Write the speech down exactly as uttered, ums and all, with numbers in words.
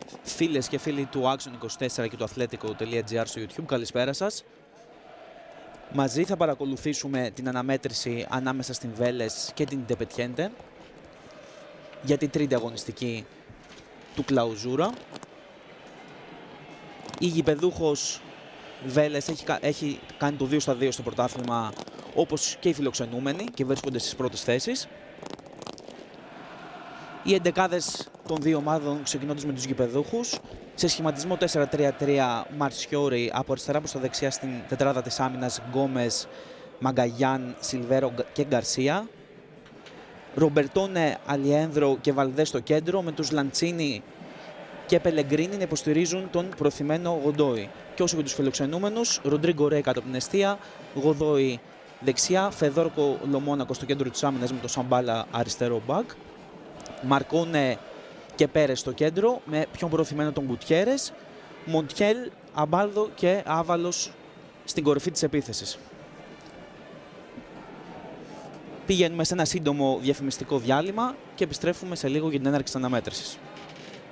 Φίλες και φίλοι του Action είκοσι τέσσερα και του Athletico τελεία gr στο YouTube, καλησπέρα σας. Μαζί θα παρακολουθήσουμε την αναμέτρηση ανάμεσα στην Βέλες και την Independiente για την τρίτη αγωνιστική του Κλαουζούρα. Η γηπεδούχος Βέλες έχει, έχει κάνει το δύο στα δύο στο πρωτάθλημα, όπως και οι φιλοξενούμενοι, και βρίσκονται στις πρώτες θέσεις. Οι εντεκάδες των δύο ομάδων, ξεκινώντας με τους γηπεδούχους, σε σχηματισμό τέσσερα τρία τρία, Μαρσιόρι από αριστερά προς τα δεξιά στην τετράδα της άμυνας, Γκόμες, Μαγκαγιάν, Σιλβέρο και Γκαρσία. Ρομπερτόνε, Αλιένδρο και Βαλδέ στο κέντρο, με τους Λαντσίνι και Πελεγκρίνι να υποστηρίζουν τον προθυμένο Γοντόι. Και όσο για τους φιλοξενούμενους, Ροντρίγκο Ρέι κάτω από την εστία, Γοδόι δεξιά, Φεδόρκο Λομόνακο στο κέντρο της άμυνας με το Σαμπάλα αριστερό μπακ. Μαρκόνε και Πέρες στο κέντρο, με πιο προωθημένο τον Γκουτιέρες, Μοντιέλ, Αμπάλδο και Άβαλος στην κορυφή της επίθεσης. Πηγαίνουμε σε ένα σύντομο διαφημιστικό διάλειμμα και επιστρέφουμε σε λίγο για την έναρξη της αναμέτρησης.